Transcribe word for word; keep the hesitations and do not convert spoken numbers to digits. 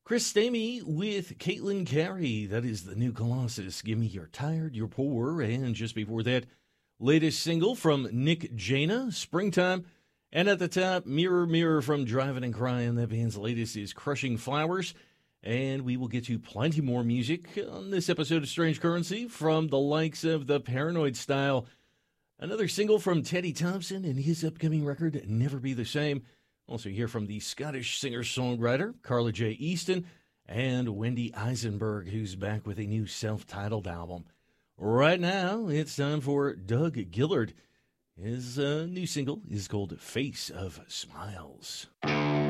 Chris Stamey with Caitlin Carey. That is the new Colossus. Give me your tired, your poor. And just before that, latest single from Nick Jana, Springtime. And at the top, Mirror, Mirror from Driving and Crying. That band's latest is Crushing Flowers. And we will get to plenty more music on this episode of Strange Currency from the likes of the Paranoid Style. Another single from Teddy Thompson and his upcoming record, Never Be the Same. Also hear from the Scottish singer-songwriter Carla J. Easton and Wendy Eisenberg, who's back with a new self-titled album. Right now, it's time for Doug Gillard. His uh, new single is called Face of Smiles.